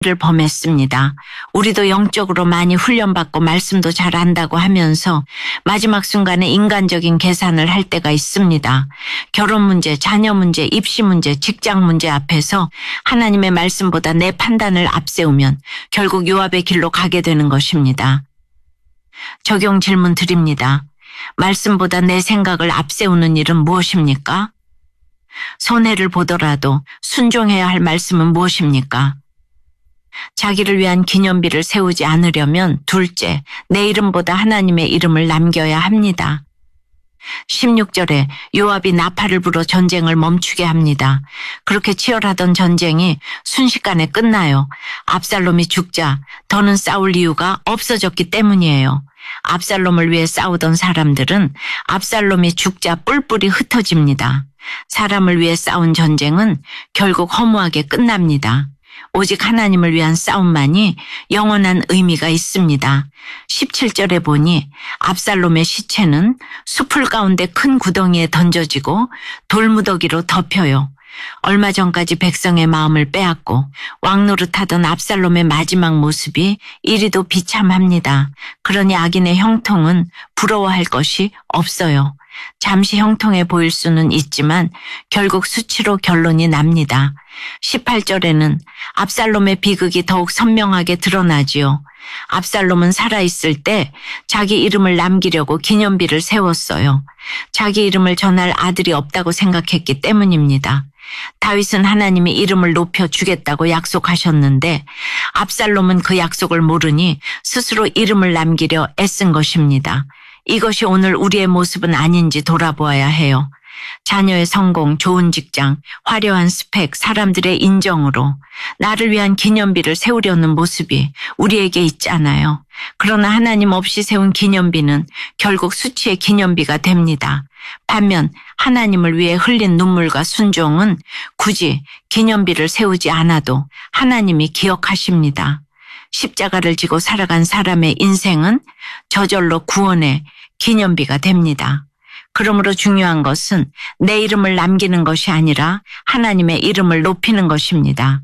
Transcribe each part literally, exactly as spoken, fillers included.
를 범했습니다. 우리도 영적으로 많이 훈련받고 말씀도 잘 안다고 하면서 마지막 순간에 인간적인 계산을 할 때가 있습니다. 결혼 문제, 자녀 문제, 입시 문제, 직장 문제 앞에서 하나님의 말씀보다 내 판단을 앞세우면 결국 요압의 길로 가게 되는 것입니다. 적용 질문 드립니다. 말씀보다 내 생각을 앞세우는 일은 무엇입니까? 손해를 보더라도 순종해야 할 말씀은 무엇입니까? 자기를 위한 기념비를 세우지 않으려면 둘째, 내 이름보다 하나님의 이름을 남겨야 합니다. 십육 절에 요압이 나팔을 불어 전쟁을 멈추게 합니다. 그렇게 치열하던 전쟁이 순식간에 끝나요. 압살롬이 죽자 더는 싸울 이유가 없어졌기 때문이에요. 압살롬을 위해 싸우던 사람들은 압살롬이 죽자 뿔뿔이 흩어집니다. 사람을 위해 싸운 전쟁은 결국 허무하게 끝납니다. 오직 하나님을 위한 싸움만이 영원한 의미가 있습니다. 십칠 절에 보니 압살롬의 시체는 수풀 가운데 큰 구덩이에 던져지고 돌무더기로 덮여요. 얼마 전까지 백성의 마음을 빼앗고 왕노릇하던 압살롬의 마지막 모습이 이리도 비참합니다. 그러니 악인의 형통은 부러워할 것이 없어요. 잠시 형통해 보일 수는 있지만 결국 수치로 결론이 납니다. 십팔 절에는 압살롬의 비극이 더욱 선명하게 드러나지요. 압살롬은 살아있을 때 자기 이름을 남기려고 기념비를 세웠어요. 자기 이름을 전할 아들이 없다고 생각했기 때문입니다. 다윗은 하나님이 이름을 높여 주겠다고 약속하셨는데 압살롬은 그 약속을 모르니 스스로 이름을 남기려 애쓴 것입니다. 이것이 오늘 우리의 모습은 아닌지 돌아보아야 해요. 자녀의 성공, 좋은 직장, 화려한 스펙, 사람들의 인정으로 나를 위한 기념비를 세우려는 모습이 우리에게 있잖아요. 그러나 하나님 없이 세운 기념비는 결국 수치의 기념비가 됩니다. 반면 하나님을 위해 흘린 눈물과 순종은 굳이 기념비를 세우지 않아도 하나님이 기억하십니다. 십자가를 지고 살아간 사람의 인생은 저절로 구원의 기념비가 됩니다. 그러므로 중요한 것은 내 이름을 남기는 것이 아니라 하나님의 이름을 높이는 것입니다.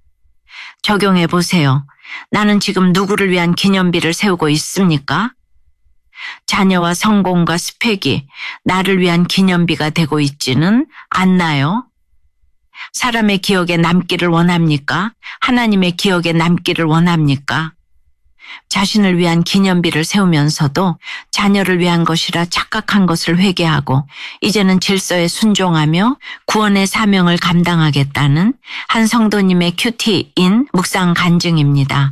적용해 보세요. 나는 지금 누구를 위한 기념비를 세우고 있습니까? 자녀와 성공과 스펙이 나를 위한 기념비가 되고 있지는 않나요? 사람의 기억에 남기를 원합니까? 하나님의 기억에 남기를 원합니까? 자신을 위한 기념비를 세우면서도 자녀를 위한 것이라 착각한 것을 회개하고 이제는 질서에 순종하며 구원의 사명을 감당하겠다는 한 성도님의 큐티인 묵상 간증입니다.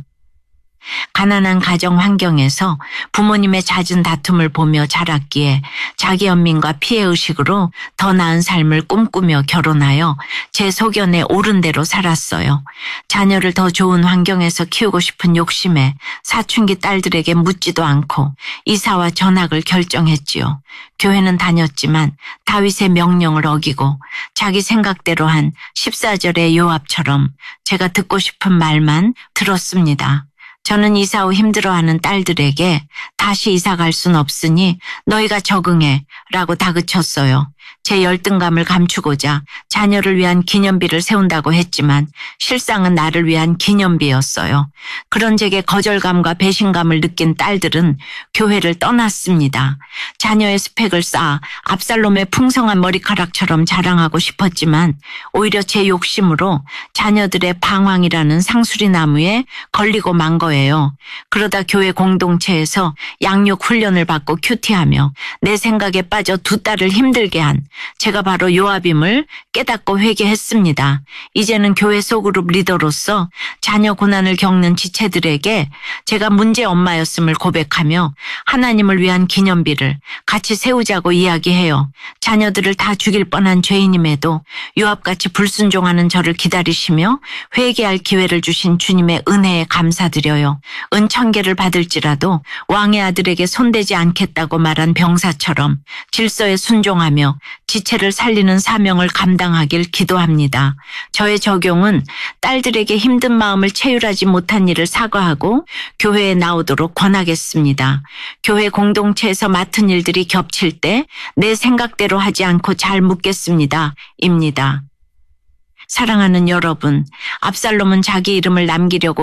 가난한 가정 환경에서 부모님의 잦은 다툼을 보며 자랐기에 자기 연민과 피해의식으로 더 나은 삶을 꿈꾸며 결혼하여 제 소견에 옳은 대로 살았어요. 자녀를 더 좋은 환경에서 키우고 싶은 욕심에 사춘기 딸들에게 묻지도 않고 이사와 전학을 결정했지요. 교회는 다녔지만 다윗의 명령을 어기고 자기 생각대로 한 십사 절의 요압처럼 제가 듣고 싶은 말만 들었습니다. 저는 이사 후 힘들어하는 딸들에게 다시 이사 갈 순 없으니 너희가 적응해 라고 다그쳤어요. 제 열등감을 감추고자 자녀를 위한 기념비를 세운다고 했지만 실상은 나를 위한 기념비였어요. 그런 제게 거절감과 배신감을 느낀 딸들은 교회를 떠났습니다. 자녀의 스펙을 쌓아 압살롬의 풍성한 머리카락처럼 자랑하고 싶었지만 오히려 제 욕심으로 자녀들의 방황이라는 상수리 나무에 걸리고 만 거예요. 그러다 교회 공동체에서 양육 훈련을 받고 큐티하며 내 생각에 빠져 두 딸을 힘들게 한 제가 바로 요압임을 깨닫고 회개했습니다. 이제는 교회 소그룹 리더로서 자녀 고난을 겪는 지체들에게 제가 문제 엄마였음을 고백하며 하나님을 위한 기념비를 같이 세우자고 이야기해요. 자녀들을 다 죽일 뻔한 죄인임에도 요압같이 불순종하는 저를 기다리시며 회개할 기회를 주신 주님의 은혜에 감사드려요. 은천 개를 받을지라도 왕의 아들에게 손대지 않겠다고 말한 병사처럼 질서에 순종하며 지체를 살리는 사명을 감당하길 기도합니다. 저의 적용은 딸들에게 힘든 마음을 채율하지 못한 일을 사과하고 교회에 나오도록 권하겠습니다. 교회 공동체에서 맡은 일들이 겹칠 때 내 생각대로 하지 않고 잘 묻겠습니다. 입니다. 사랑하는 여러분, 압살롬은 자기 이름을 남기려고